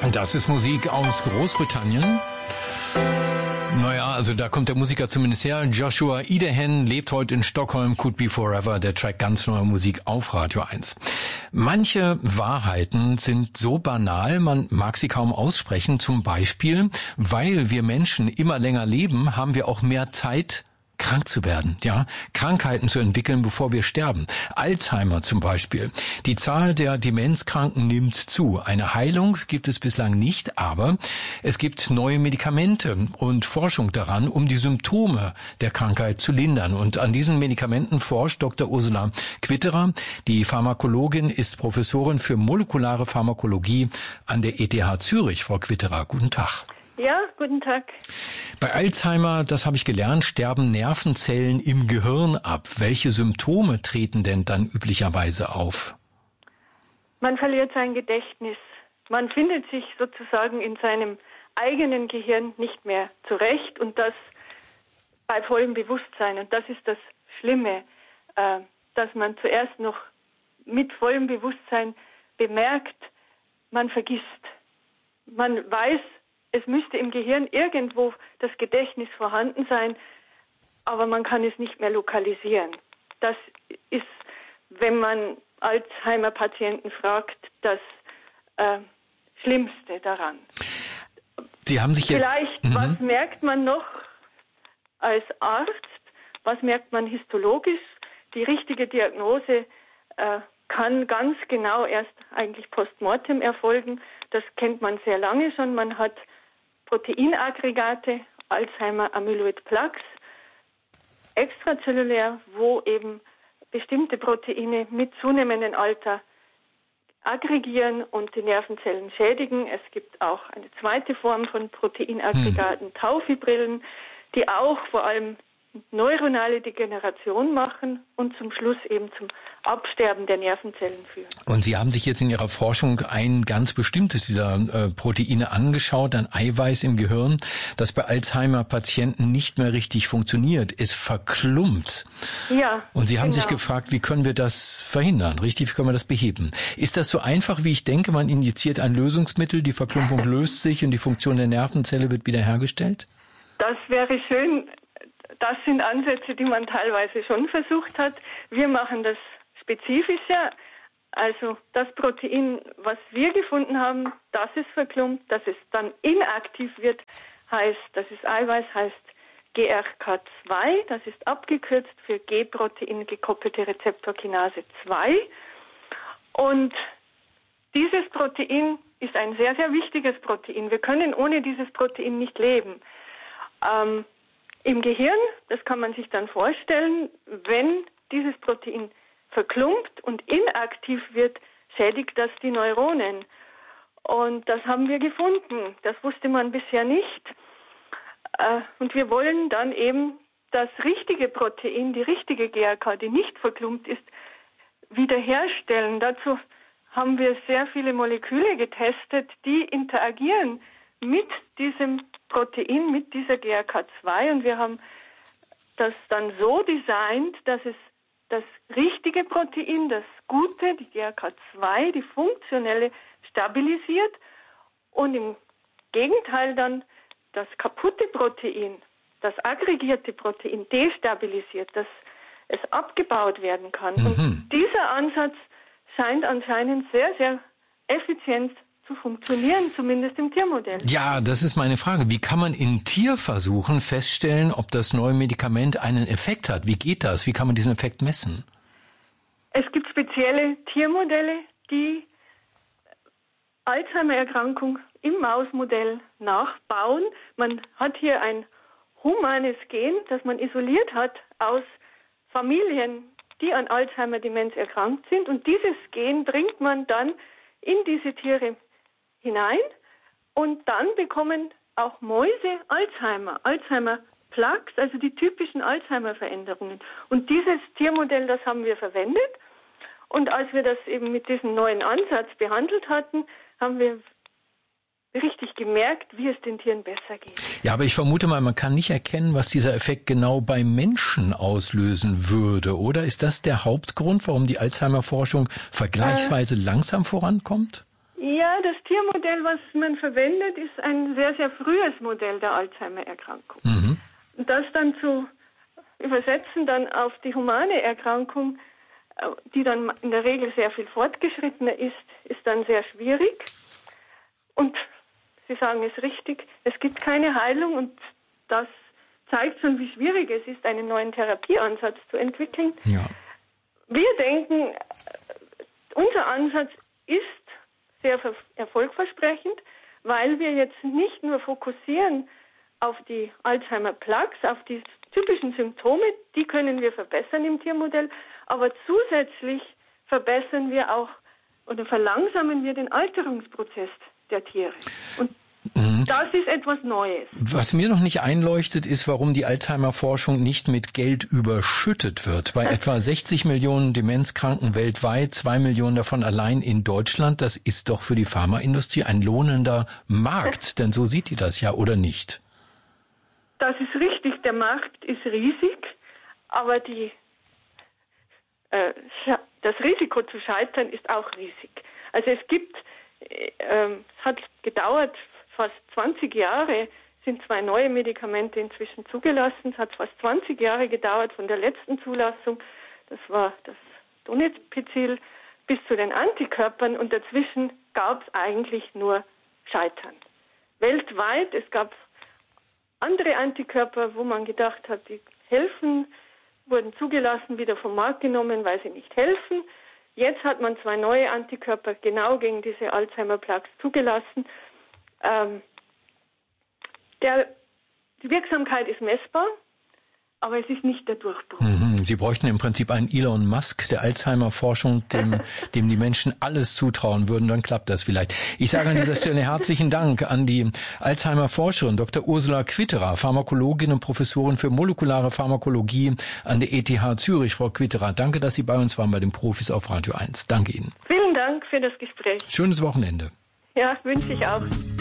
Das ist Musik aus Großbritannien. Naja, also da kommt der Musiker zumindest her. Joshua Idehen lebt heute in Stockholm. Could Be Forever, der Track ganz neue Musik auf Radio 1. Manche Wahrheiten sind so banal, man mag sie kaum aussprechen. Zum Beispiel, weil wir Menschen immer länger leben, haben wir auch mehr Zeit, krank zu werden, ja, Krankheiten zu entwickeln, bevor wir sterben. Alzheimer zum Beispiel. Die Zahl der Demenzkranken nimmt zu. Eine Heilung gibt es bislang nicht, aber es gibt neue Medikamente und Forschung daran, um die Symptome der Krankheit zu lindern. Und an diesen Medikamenten forscht Dr. Ursula Quitterer. Die Pharmakologin ist Professorin für molekulare Pharmakologie an der ETH Zürich. Frau Quitterer, guten Tag. Ja, guten Tag. Bei Alzheimer, das habe ich gelernt, sterben Nervenzellen im Gehirn ab. Welche Symptome treten denn dann üblicherweise auf? Man verliert sein Gedächtnis. Man findet sich sozusagen in seinem eigenen Gehirn nicht mehr zurecht und das bei vollem Bewusstsein. Und das ist das Schlimme, dass man zuerst noch mit vollem Bewusstsein bemerkt, man vergisst. Man weiß, es müsste im Gehirn irgendwo das Gedächtnis vorhanden sein, aber man kann es nicht mehr lokalisieren. Das ist, wenn man Alzheimer-Patienten fragt, das Schlimmste daran. Sie haben sich jetzt... Vielleicht, was merkt man noch als Arzt? Was merkt man histologisch? Die richtige Diagnose kann ganz genau erst eigentlich postmortem erfolgen. Das kennt man sehr lange schon. Man hat Proteinaggregate, Alzheimer Amyloid Plaques, extrazellulär, wo eben bestimmte Proteine mit zunehmendem Alter aggregieren und die Nervenzellen schädigen. Es gibt auch eine zweite Form von Proteinaggregaten, Taufibrillen, die auch vor allem neuronale Degeneration machen und zum Schluss eben zum Absterben der Nervenzellen führen. Und Sie haben sich jetzt in Ihrer Forschung ein ganz bestimmtes dieser Proteine angeschaut, ein Eiweiß im Gehirn, das bei Alzheimer-Patienten nicht mehr richtig funktioniert. Es verklumpt. Ja. Und Sie haben sich gefragt, wie können wir das verhindern? Richtig, wie können wir das beheben? Ist das so einfach, wie ich denke? Man injiziert ein Lösungsmittel, die Verklumpung löst sich und die Funktion der Nervenzelle wird wiederhergestellt? Das wäre schön. Das sind Ansätze, die man teilweise schon versucht hat. Wir machen das spezifischer. Also das Protein, was wir gefunden haben, das ist verklumpt, dass es dann inaktiv wird, heißt, das ist Eiweiß, heißt GRK2. Das ist abgekürzt für G-Protein gekoppelte Rezeptorkinase 2. Und dieses Protein ist ein sehr, sehr wichtiges Protein. Wir können ohne dieses Protein nicht leben. Im Gehirn, das kann man sich dann vorstellen, wenn dieses Protein verklumpt und inaktiv wird, schädigt das die Neuronen. Und das haben wir gefunden. Das wusste man bisher nicht. Und wir wollen dann eben das richtige Protein, die richtige GRK, die nicht verklumpt ist, wiederherstellen. Dazu haben wir sehr viele Moleküle getestet, die interagieren mit diesem Protein, mit dieser GRK2, und wir haben das dann so designt, dass es das richtige Protein, das gute, die GRK2, die funktionelle, stabilisiert und im Gegenteil dann das kaputte Protein, das aggregierte Protein destabilisiert, dass es abgebaut werden kann. Und dieser Ansatz scheint anscheinend sehr, sehr effizient zu funktionieren, zumindest im Tiermodell. Ja, das ist meine Frage. Wie kann man in Tierversuchen feststellen, ob das neue Medikament einen Effekt hat? Wie geht das? Wie kann man diesen Effekt messen? Es gibt spezielle Tiermodelle, die Alzheimer-Erkrankung im Mausmodell nachbauen. Man hat hier ein humanes Gen, das man isoliert hat aus Familien, die an Alzheimer-Demenz erkrankt sind. Und dieses Gen bringt man dann in diese Tiere hinein und dann bekommen auch Mäuse Alzheimer-Plaques, also die typischen Alzheimer-Veränderungen. Und dieses Tiermodell, das haben wir verwendet. Und als wir das eben mit diesem neuen Ansatz behandelt hatten, haben wir richtig gemerkt, wie es den Tieren besser geht. Ja, aber ich vermute mal, man kann nicht erkennen, was dieser Effekt genau beim Menschen auslösen würde, oder? Ist das der Hauptgrund, warum die Alzheimer-Forschung vergleichsweise langsam vorankommt? Ja, das Tiermodell, was man verwendet, ist ein sehr, sehr frühes Modell der Alzheimer-Erkrankung. Mhm. Das dann zu übersetzen dann auf die humane Erkrankung, die dann in der Regel sehr viel fortgeschrittener ist dann sehr schwierig. Und Sie sagen es richtig, es gibt keine Heilung und das zeigt schon, wie schwierig es ist, einen neuen Therapieansatz zu entwickeln. Ja. Wir denken, unser Ansatz ist sehr erfolgversprechend, weil wir jetzt nicht nur fokussieren auf die Alzheimer-Plaques, auf die typischen Symptome, die können wir verbessern im Tiermodell, aber zusätzlich verbessern wir auch oder verlangsamen wir den Alterungsprozess der Tiere. Und das ist etwas Neues. Was mir noch nicht einleuchtet, ist, warum die Alzheimer-Forschung nicht mit Geld überschüttet wird. Bei etwa 60 Millionen Demenzkranken weltweit, 2 Millionen davon allein in Deutschland, das ist doch für die Pharmaindustrie ein lohnender Markt. Denn so sieht die das ja, oder nicht? Das ist richtig, der Markt ist riesig, aber das Risiko zu scheitern ist auch riesig. Also es hat gedauert, fast 20 Jahre sind 2 neue Medikamente inzwischen zugelassen. Es hat fast 20 Jahre gedauert von der letzten Zulassung, das war das Donepezil, bis zu den Antikörpern und dazwischen gab es eigentlich nur Scheitern. Weltweit, es gab andere Antikörper, wo man gedacht hat, die helfen, wurden zugelassen, wieder vom Markt genommen, weil sie nicht helfen. Jetzt hat man 2 neue Antikörper genau gegen diese Alzheimer-Plaques zugelassen. Die Wirksamkeit ist messbar, aber es ist nicht der Durchbruch. Sie bräuchten im Prinzip einen Elon Musk der Alzheimer-Forschung, dem die Menschen alles zutrauen würden, dann klappt das vielleicht. Ich sage an dieser Stelle herzlichen Dank an die Alzheimer-Forscherin Dr. Ursula Quitterer, Pharmakologin und Professorin für molekulare Pharmakologie an der ETH Zürich. Frau Quitterer, danke, dass Sie bei uns waren bei den Profis auf Radio 1. Danke Ihnen. Vielen Dank für das Gespräch. Schönes Wochenende. Ja, wünsche ich auch.